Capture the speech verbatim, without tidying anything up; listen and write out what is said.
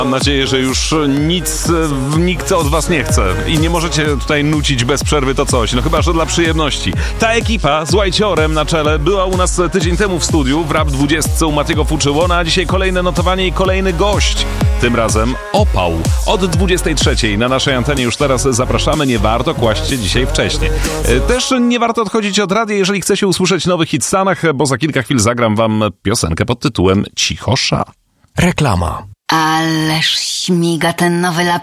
Mam nadzieję, że już nic, nikt od was nie chce i nie możecie tutaj nucić bez przerwy to coś, no chyba, że dla przyjemności. Ta ekipa z Łajciorem na czele była u nas tydzień temu w studiu, w Rap dwudziestce u Matiego Fuczyłona, a dzisiaj kolejne notowanie i kolejny gość. Tym razem Opał. Od dwudziestej trzeciej na naszej antenie już teraz zapraszamy, nie warto kłaść się dzisiaj wcześniej. Też nie warto odchodzić od radia, jeżeli chcecie usłyszeć nowy hit w Stanach, bo za kilka chwil zagram wam piosenkę pod tytułem Cichosza. Reklama. Ależ śmiga ten nowy laptop.